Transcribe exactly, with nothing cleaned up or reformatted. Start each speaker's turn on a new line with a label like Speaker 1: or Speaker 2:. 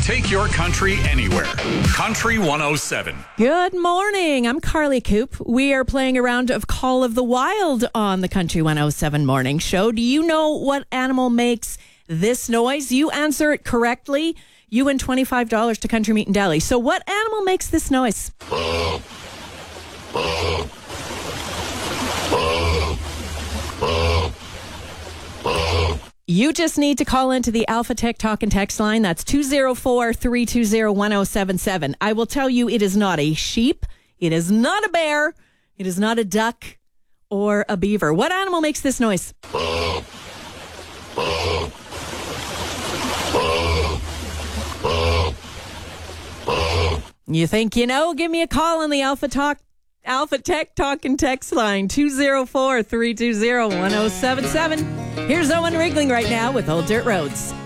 Speaker 1: Take your country anywhere. Country one oh seven.
Speaker 2: Good morning. I'm Carly Coop. We are playing a round of Call of the Wild on the Country one oh seven Morning Show. Do you know what animal makes this noise? You answer it correctly, you win twenty-five dollars to Country Meat and Deli. So what animal makes this noise? You just need to call into the Alpha Tech Talk and Text line. That's two oh four, three two oh, one oh seven seven. I will tell you, it is not a sheep. It is not a bear. It is not a duck or a beaver. What animal makes this noise? You think you know? Give me a call on the Alpha Talk, Alpha Tech Talk and Text line, two oh four, three two oh, one oh seven seven. Here's Owen Rigling right now with Old Dirt Roads.